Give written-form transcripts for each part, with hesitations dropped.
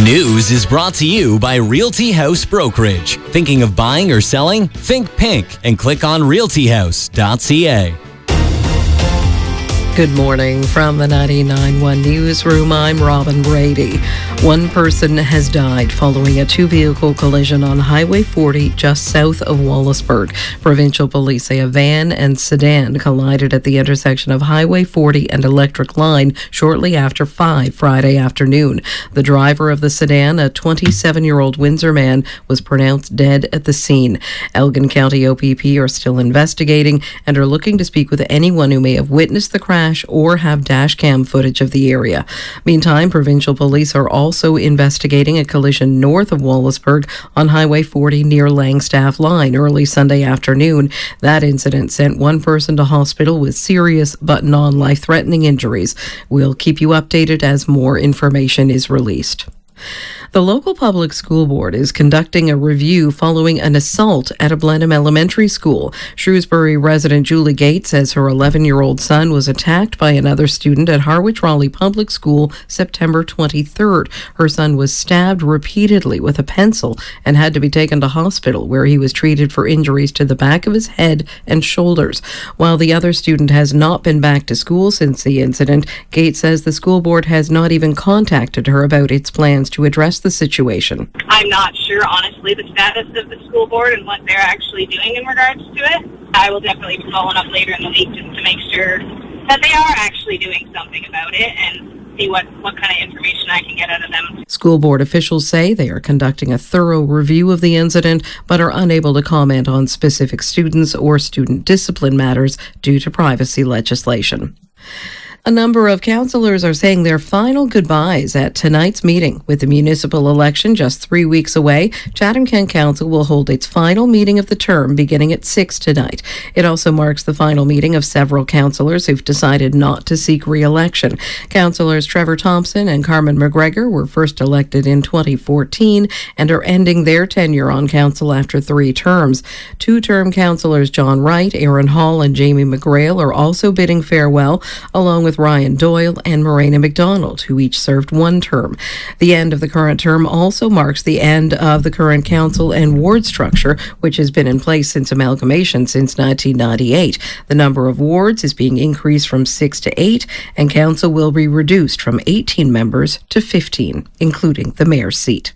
News is brought to you by Realty House Brokerage. Thinking of buying or selling? Think pink and click on realtyhouse.ca. Good morning from the 99.1 Newsroom. I'm Robin Brady. One person has died following a two-vehicle collision on Highway 40 just south of Wallaceburg. Provincial police say a van and sedan collided at the intersection of Highway 40 and Electric Line shortly after 5 Friday afternoon. The driver of the sedan, a 27-year-old Windsor man, was pronounced dead at the scene. Elgin County OPP are still investigating and are looking to speak with anyone who may have witnessed the crash or have dash cam footage of the area. Meantime, provincial police are also investigating a collision north of Wallaceburg on Highway 40 near Langstaff Line early Sunday afternoon. That incident sent one person to hospital with serious but non-life-threatening injuries. We'll keep you updated as more information is released. The local public school board is conducting a review following an assault at a Blenheim Elementary School. Shrewsbury resident Julie Gates says her 11-year-old son was attacked by another student at Harwich Raleigh Public School September 23rd. Her son was stabbed repeatedly with a pencil and had to be taken to hospital, where he was treated for injuries to the back of his head and shoulders. While the other student has not been back to school since the incident, Gates says the school board has not even contacted her about its plans to address the situation. I'm not sure, honestly, the status of the school board and what they're actually doing in regards to it. I will definitely be following up later in the week just to make sure that they are actually doing something about it and see what kind of information I can get out of them. School board officials say they are conducting a thorough review of the incident, but are unable to comment on specific students or student discipline matters due to privacy legislation. A number of councillors are saying their final goodbyes at tonight's meeting. With the municipal election just 3 weeks away, Chatham-Kent Council will hold its final meeting of the term beginning at 6 tonight. It also marks the final meeting of several councillors who've decided not to seek re-election. Councillors Trevor Thompson and Carmen McGregor were first elected in 2014 and are ending their tenure on council after 3 terms. Two-term councillors John Wright, Aaron Hall and Jamie McGrail are also bidding farewell, along with Ryan Doyle and Morena McDonald, who each served 1 term. The end of the current term also marks the end of the current council and ward structure, which has been in place since amalgamation since 1998. The number of wards is being increased from 6 to 8, and council will be reduced from 18 members to 15, including the mayor's seat.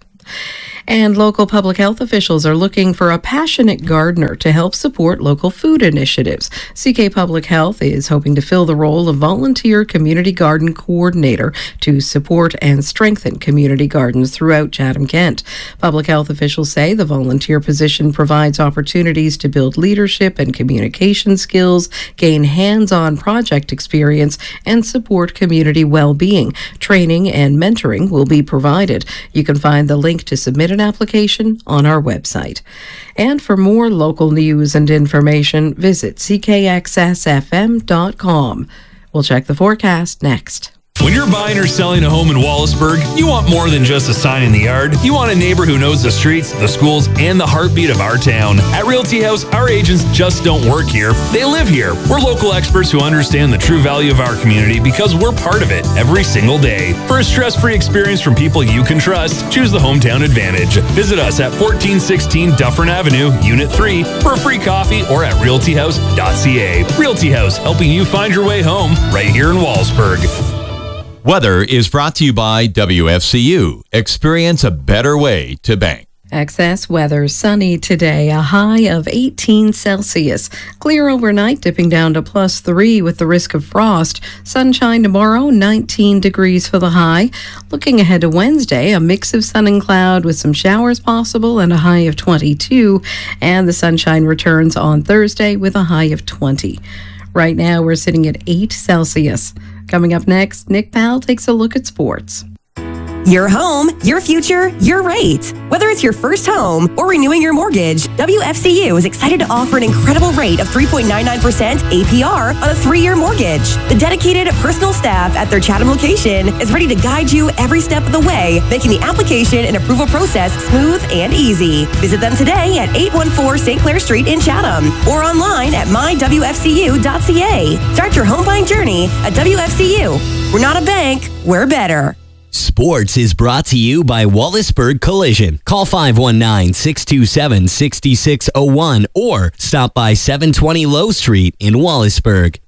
And local public health officials are looking for a passionate gardener to help support local food initiatives. CK Public Health is hoping to fill the role of volunteer community garden coordinator to support and strengthen community gardens throughout Chatham-Kent. Public health officials say the volunteer position provides opportunities to build leadership and communication skills, gain hands-on project experience, and support community well-being. Training and mentoring will be provided. You can find the link to submit an application on our website. And for more local news and information, visit ckxsfm.com. We'll check the forecast next. When you're buying or selling a home in Wallaceburg, you want more than just a sign in the yard. You want a neighbor who knows the streets, the schools, and the heartbeat of our town. At Realty House, our agents just don't work here. They live here. We're local experts who understand the true value of our community because we're part of it every single day. For a stress-free experience from people you can trust, choose the Hometown Advantage. Visit us at 1416 Dufferin Avenue, Unit 3, for a free coffee or at realtyhouse.ca. Realty House, helping you find your way home right here in Wallaceburg. Weather is brought to you by WFCU. Experience a better way to bank. Excess weather, sunny today, a high of 18 Celsius. Clear overnight, dipping down to +3 with the risk of frost. Sunshine tomorrow, 19 degrees for the high. Looking ahead to Wednesday, a mix of sun and cloud with some showers possible and a high of 22. And the sunshine returns on Thursday with a high of 20. Right now, we're sitting at 8 Celsius. Coming up next, Nick Powell takes a look at sports. Your home, your future, your rate. Whether it's your first home or renewing your mortgage, WFCU is excited to offer an incredible rate of 3.99% APR on a 3-year mortgage. The dedicated personal staff at their Chatham location is ready to guide you every step of the way, making the application and approval process smooth and easy. Visit them today at 814 St. Clair Street in Chatham or online at mywfcu.ca. Start your home buying journey at WFCU. We're not a bank, we're better. Sports is brought to you by Wallaceburg Collision. Call 519-627-6601 or stop by 720 Low Street in Wallaceburg.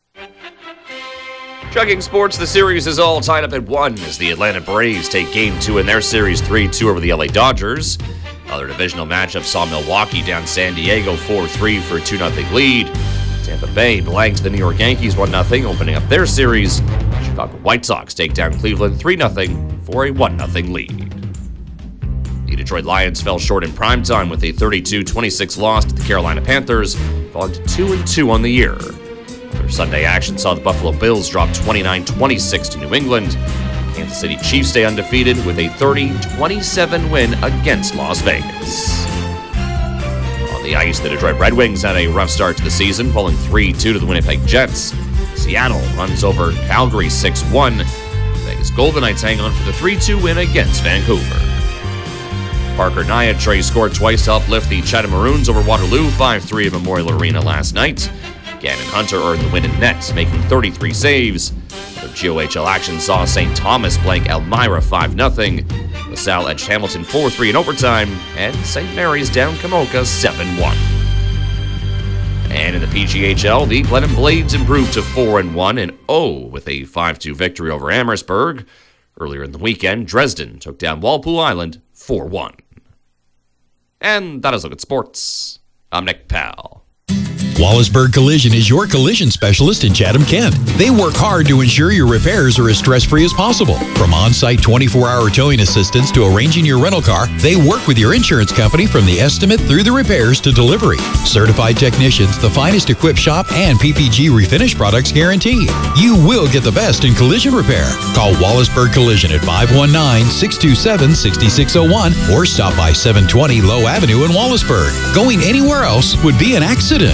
Chugging sports, the series is all tied up at 1 as the Atlanta Braves take Game 2 in their series 3-2 over the LA Dodgers. Other divisional matchups saw Milwaukee down San Diego 4-3 for a 2-0 lead. Tampa Bay blanked the New York Yankees 1-0, opening up their series. Chicago White Sox take down Cleveland 3-0 for a 1-0 lead. The Detroit Lions fell short in primetime with a 32-26 loss to the Carolina Panthers, falling to 2-2 on the year. Their Sunday action saw the Buffalo Bills drop 29-26 to New England. Kansas City Chiefs stay undefeated with a 30-27 win against Las Vegas. On the ice, the Detroit Red Wings had a rough start to the season, falling 3-2 to the Winnipeg Jets. Seattle runs over Calgary 6-1. Vegas Golden Knights hang on for the 3-2 win against Vancouver. Parker Niatre scored twice to uplift the Chatham Maroons over Waterloo 5-3 at Memorial Arena last night. Gannon Hunter earned the win in net, making 33 saves. Other GOHL action saw St. Thomas blank Elmira 5-0. LaSalle edged Hamilton 4-3 in overtime, and St. Mary's down Kamoka 7-1. And in the PGHL, the Glenham Blades improved to 4-1 and 0 with a 5-2 victory over Amherstburg. Earlier in the weekend, Dresden took down Walpole Island 4-1. And that is a look at sports. I'm Nick Powell. Wallaceburg Collision is your collision specialist in Chatham-Kent. They work hard to ensure your repairs are as stress-free as possible. From on-site 24-hour towing assistance to arranging your rental car, they work with your insurance company from the estimate through the repairs to delivery. Certified technicians, the finest equipped shop, and PPG Refinish products guarantee. You will get the best in collision repair. Call Wallaceburg Collision at 519-627-6601 or stop by 720 Low Avenue in Wallaceburg. Going anywhere else would be an accident.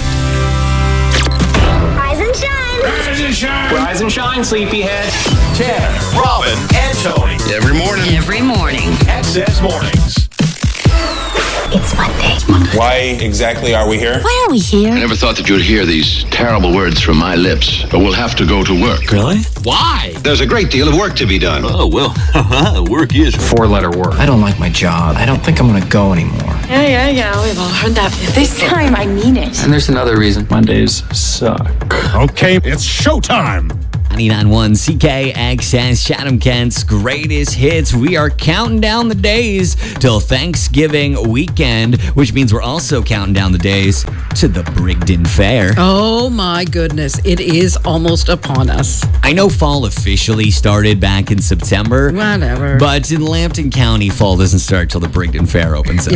Rise and shine! Rise and shine! Rise and shine, sleepyhead. Ted, Robin, and Tony. Every morning. Every morning. Access Mornings. It's Monday. Why exactly are we here? Why are we here? I never thought that you'd hear these terrible words from my lips, but we'll have to go to work. Really? Why? There's a great deal of work to be done. Oh, well, work is... Four-letter word. I don't like my job. I don't think I'm going to go anymore. Yeah, we've all heard that. This time, I mean it. And there's another reason. Mondays suck. Okay, it's showtime. 99.1 CKXS, Chatham-Kent's greatest hits. We are counting down the days till Thanksgiving weekend, which means we're also counting down the days to the Brigden Fair. Oh my goodness, it is almost upon us. I know fall officially started back in September. Whatever. But in Lambton County, fall doesn't start till the Brigden Fair opens up.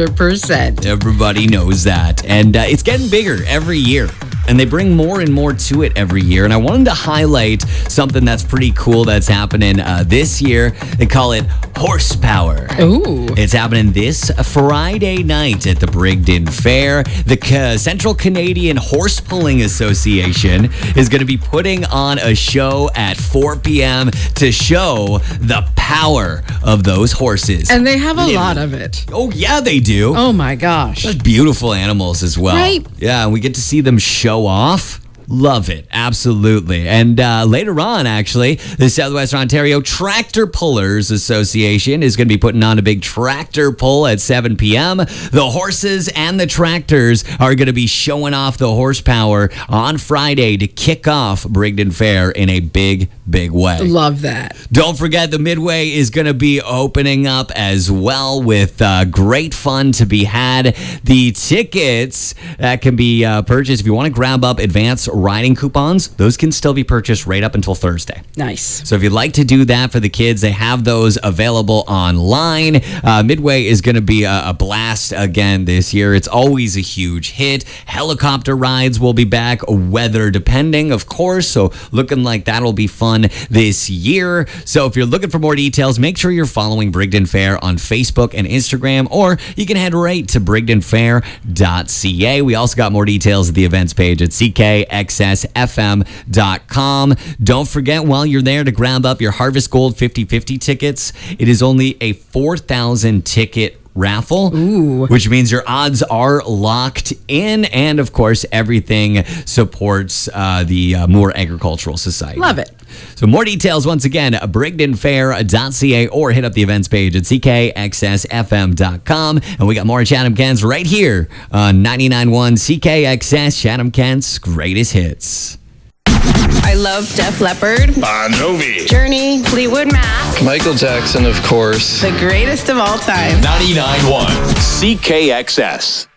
100%. Everybody knows that. And it's getting bigger every year. And they bring more and more to it every year. And I wanted to highlight something that's pretty cool that's happening this year. They call it Horsepower. Ooh. It's happening this Friday night at the Brigden Fair. The Central Canadian Horse Pulling Association is going to be putting on a show at 4 p.m. to show the power of those horses. And they have a lot of it. Oh, yeah, they do. Oh, my gosh. Such beautiful animals as well. Right. Yeah, and we get to see them show off. Love it. Absolutely. And later on, actually, the Southwestern Ontario Tractor Pullers Association is going to be putting on a big tractor pull at 7 p.m. The horses and the tractors are going to be showing off the horsepower on Friday to kick off Brigden Fair in a big, big way. Love that. Don't forget, the Midway is going to be opening up as well with great fun to be had. The tickets that can be purchased, if you want to grab up advance riding coupons, those can still be purchased right up until Thursday. Nice. So if you'd like to do that for the kids, they have those available online. Midway is going to be a blast again this year. It's always a huge hit. Helicopter rides will be back, weather depending, of course. So looking like that'll be fun this year. So if you're looking for more details, make sure you're following Brigden Fair on Facebook and Instagram, or you can head right to brigdenfair.ca. We also got more details at the events page at CKXSFM.com. Don't forget, while you're there, to grab up your Harvest Gold 50/50 tickets. It is only a 4,000 ticket raffle, which means your odds are locked in. And of course, everything supports the Moore Agricultural Society. Love it. So more details, once again, brigdenfair.ca, or hit up the events page at ckxsfm.com. And we got more Chatham-Kent's right here on 99.1 CKXS, Chatham-Kent's greatest hits. I love Def Leppard, Bon Jovi, Journey, Fleetwood Mac, Michael Jackson, of course. the greatest of all time. 99.1 CKXS.